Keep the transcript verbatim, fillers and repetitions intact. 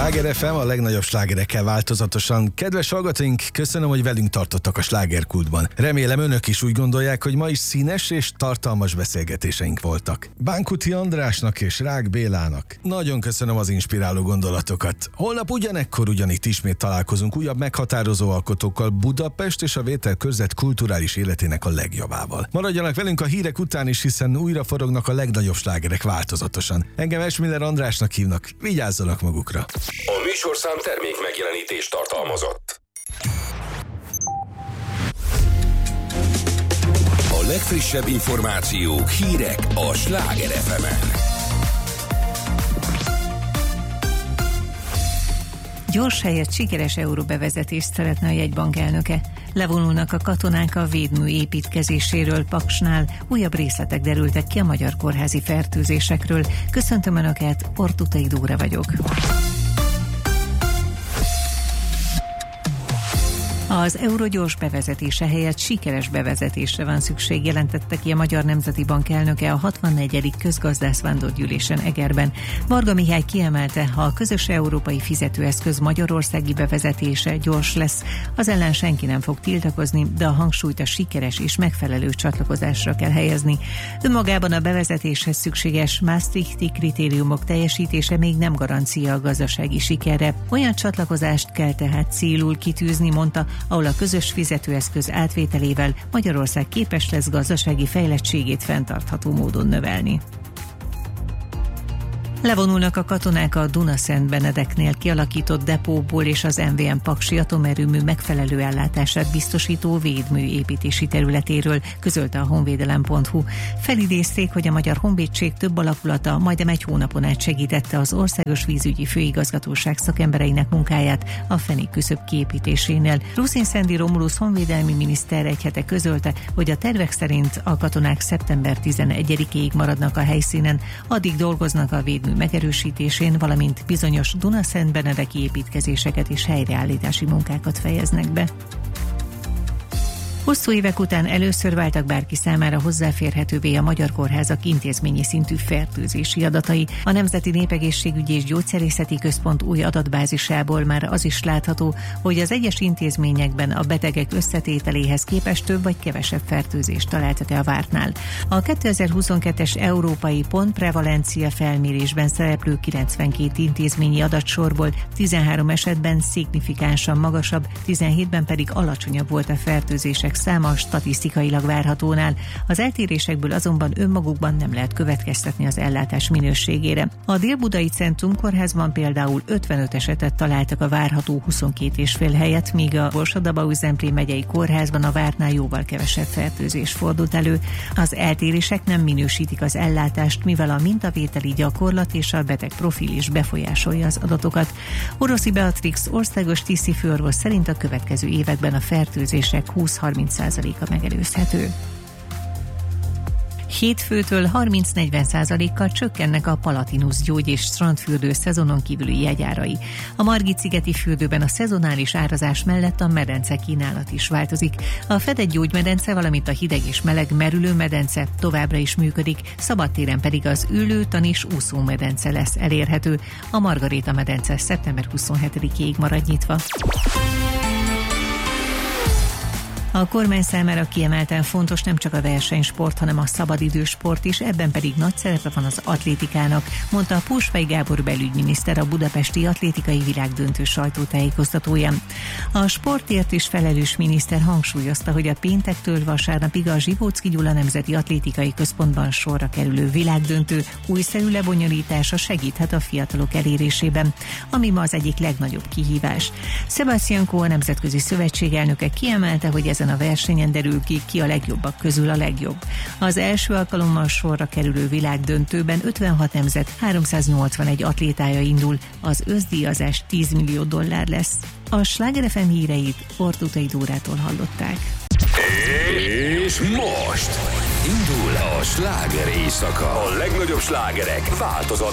Sláger ef em, a legnagyobb slágerekkel változatosan. Kedves hallgatóink, köszönöm, hogy velünk tartottak a slágerkultban. Remélem önök is úgy gondolják, hogy ma is színes és tartalmas beszélgetéseink voltak. Bánkuti Andrásnak és Rák Bélának nagyon köszönöm az inspiráló gondolatokat. Holnap ugyanekkor ugyanitt ismét találkozunk újabb meghatározó alkotókkal Budapest és a Vételkörzet kulturális életének a legjavával. Maradjanak velünk a hírek után is, hiszen újra forognak a legnagyobb slágerek változatosan. Engem Esmiller Andrásnak hívnak, vigyázzanak magukra. A műsorszám termék megjelenítést tartalmazott. A legfrissebb információk, hírek a Sláger ef emen. Gyors helyett sikeres euróbevezetést szeretne a jegybank elnöke. Levonulnak a katonák a védmű építkezéséről Paksnál. Újabb részletek derültek ki a magyar kórházi fertőzésekről. Köszöntöm Önöket, Ortutai Dóra vagyok. Az euró gyors bevezetése helyett sikeres bevezetésre van szükség, jelentette ki a Magyar Nemzeti Bank elnöke a hatvannegyedik közgazdászvándorgyűlésen Egerben. Varga Mihály kiemelte, ha a közös európai fizetőeszköz magyarországi bevezetése gyors lesz, az ellen senki nem fog tiltakozni, de a hangsúlyt a sikeres és megfelelő csatlakozásra kell helyezni. Önmagában a bevezetéshez szükséges Maastrichti kritériumok teljesítése még nem garancia a gazdasági sikerre. Olyan csatlakozást kell tehát célul kitűzni, mondta, ahol a közös fizetőeszköz átvételével Magyarország képes lesz gazdasági fejlettségét fenntartható módon növelni. Levonulnak a katonák a Duna-Szent Benedeknél kialakított depóból és az em vé em Paksi atomerőmű megfelelő ellátását biztosító védmű építési területéről, közölte a honvédelem pont hu. Felidézték, hogy a Magyar Honvédség több alakulata majdnem egy hónapon át segítette az Országos Vízügyi Főigazgatóság szakembereinek munkáját a fenékküszöb kiépítésénél. Ruszin Szendi Romulusz honvédelmi miniszter egy hete közölte, hogy a tervek szerint a katonák szeptember tizenegyedikéig maradnak a helyszínen, addig dolgoznak a védmű megerősítésén, valamint bizonyos Duna-Szent Benedeki építkezéseket és helyreállítási munkákat fejeznek be. Hosszú évek után először váltak bárki számára hozzáférhetővé a magyar kórházak intézményi szintű fertőzési adatai. A Nemzeti Népegészségügyi és Gyógyszerészeti Központ új adatbázisából már az is látható, hogy az egyes intézményekben a betegek összetételéhez képest több vagy kevesebb fertőzést találtak-e a vártnál. A kétezer-huszonkettes európai pontprevalencia felmérésben szereplő kilencvenkét intézményi adatsorból tizenhárom esetben szignifikánsan magasabb, tizenhétben pedig alacsonyabb volt a fertőzések száma statisztikailag várhatónál. Az eltérésekből azonban önmagukban nem lehet következtetni az ellátás minőségére. A Dél-Budai Centrum Kórházban például ötvenöt esetet találtak a várható huszonkét és fél helyett, míg a Borsod-Abaúj-Zemplén megyei kórházban a vártnál jóval kevesebb fertőzés fordult elő. Az eltérések nem minősítik az ellátást, mivel a mintavételi gyakorlat és a beteg profil is befolyásolja az adatokat. Oroszi Beatrix országos tisztifőorvos szerint a következő években a fertőzések húsz-harminc százaléka megelőzhető. Hétfőtől harminc-negyven százalékkal csökkennek a Palatinus gyógy- és strandfürdő szezonon kívüli jegyárai. A Margit-szigeti fürdőben a szezonális árazás mellett a medence kínálat is változik. A fedett gyógymedence, valamint a hideg és meleg merülő medence továbbra is működik, szabadtéren pedig az ülő, tanis, úszómedence lesz elérhető. A Margaréta medence szeptember huszonhetedikéig marad nyitva. A kormány számára kiemelten fontos nem csak a versenysport, hanem a szabadidősport is, ebben pedig nagy szerepe van az atlétikának, mondta a Pósfai Gábor belügyminiszter a budapesti atlétikai világdöntő sajtótájékoztatóján. A sportért is felelős miniszter hangsúlyozta, hogy a péntektől vasárnapig a Zsivóczky Gyula Nemzeti Atlétikai Központban sorra kerülő világdöntő újszerű lebonyolítása segíthet a fiatalok elérésében, ami ma az egyik legnagyobb kihívás. Sebastian Coe, a Nemzetközi Szövetség elnöke kiemelte, hogy ezen a versenyen derül ki, ki a legjobbak közül a legjobb. Az első alkalommal sorra kerülő világdöntőben ötvenhat nemzet háromszáznyolcvanegy atlétája indul, az összdíjazás tíz millió dollár lesz. A Sláger ef em híreit Ortutai Dórától hallották. És most indul a sláger éjszaka. A legnagyobb slágerek változat